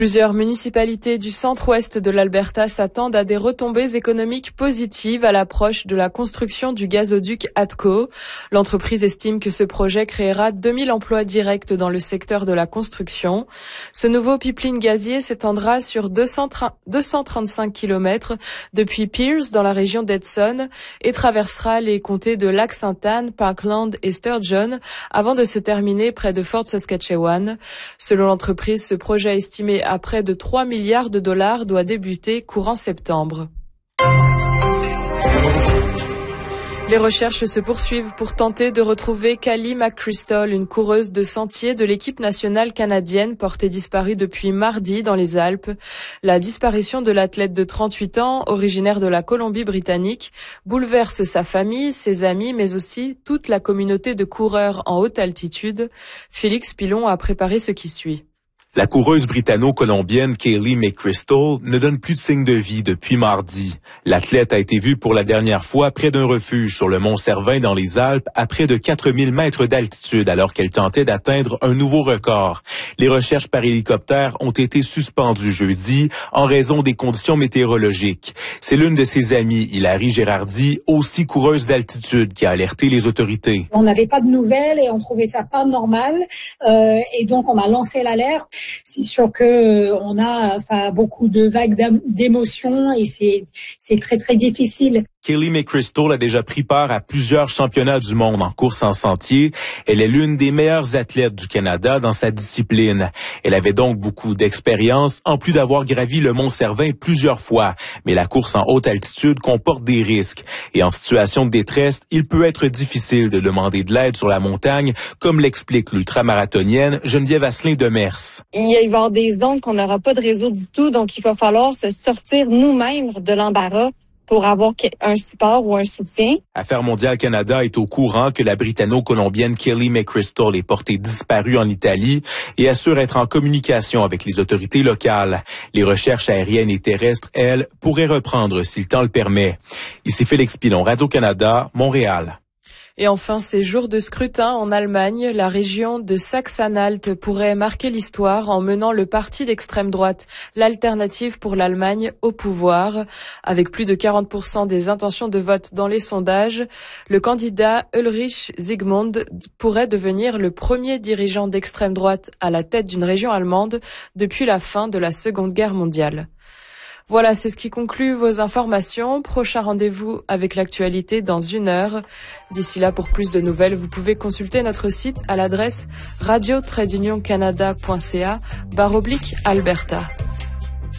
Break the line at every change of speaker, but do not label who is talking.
Plusieurs municipalités du centre-ouest de l'Alberta s'attendent à des retombées économiques positives à l'approche de la construction du gazoduc ATCO. L'entreprise estime que ce projet créera 2000 emplois directs dans le secteur de la construction. Ce nouveau pipeline gazier s'étendra sur 235 km depuis Pierce dans la région d'Edson et traversera les comtés de Lac-Sainte-Anne, Parkland et Sturgeon avant de se terminer près de Fort Saskatchewan. Selon l'entreprise, ce projet estimé à près de 3 milliards de dollars doit débuter courant septembre. Les recherches se poursuivent pour tenter de retrouver Callie McChrystal, une coureuse de sentier de l'équipe nationale canadienne portée disparue depuis mardi dans les Alpes. La disparition de l'athlète de 38 ans, originaire de la Colombie-Britannique, bouleverse sa famille, ses amis, mais aussi toute la communauté de coureurs en haute altitude. Félix Pilon a préparé ce qui suit.
La coureuse britanno-colombienne Callie McChrystal ne donne plus de signe de vie depuis mardi. L'athlète a été vue pour la dernière fois près d'un refuge sur le mont Cervin dans les Alpes à près de 4000 mètres d'altitude alors qu'elle tentait d'atteindre un nouveau record. Les recherches par hélicoptère ont été suspendues jeudi en raison des conditions météorologiques. C'est l'une de ses amies, Hilary Gérardi, aussi coureuse d'altitude, qui a alerté les autorités.
On n'avait pas de nouvelles et on trouvait ça pas normal et donc on m'a lancé l'alerte. C'est sûr que on a beaucoup de vagues d'émotions et c'est très très difficile.
Callie McChrystal a déjà pris part à plusieurs championnats du monde en course en sentier. Elle est l'une des meilleures athlètes du Canada dans sa discipline. Elle avait donc beaucoup d'expérience, en plus d'avoir gravi le mont Cervin plusieurs fois. Mais la course en haute altitude comporte des risques. Et en situation de détresse, il peut être difficile de demander de l'aide sur la montagne, comme l'explique l'ultramarathonienne Geneviève Asselin-Demers.
Il va y avoir des zones qu'on n'aura pas de réseau du tout, donc il va falloir se sortir nous-mêmes de l'embarras pour avoir un support ou un soutien.
Affaires mondiales Canada est au courant que la britanno-colombienne Callie McChrystal est portée disparue en Italie et assure être en communication avec les autorités locales. Les recherches aériennes et terrestres, elles, pourraient reprendre si le temps le permet. Ici Félix Pilon, Radio-Canada, Montréal.
Et enfin, ces jours de scrutin en Allemagne, la région de Saxe-Anhalt pourrait marquer l'histoire en menant le parti d'extrême droite, l'Alternative pour l'Allemagne, au pouvoir. Avec plus de 40% des intentions de vote dans les sondages, le candidat Ulrich Zygmunt pourrait devenir le premier dirigeant d'extrême droite à la tête d'une région allemande depuis la fin de la Seconde Guerre mondiale. Voilà, c'est ce qui conclut vos informations. Prochain rendez-vous avec l'actualité dans 1 heure. D'ici là, pour plus de nouvelles, vous pouvez consulter notre site à l'adresse radio-canada.ca/Alberta.